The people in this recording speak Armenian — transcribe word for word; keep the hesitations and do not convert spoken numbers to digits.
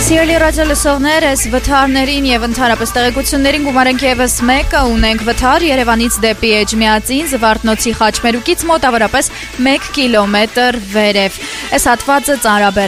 Սիրելի ռադիոլսողներ, այս վթարներին եւ ընդհանրապես տեղեկություններին գումարենք եւս մեկը, ունենք վթար Երևանից դեպի Էջմիածին, Զվարթնոցի խաչմերուկից մոտավորապես մեկ կիլոմետր վերև։ Այս հատվածը ծանրաբեռ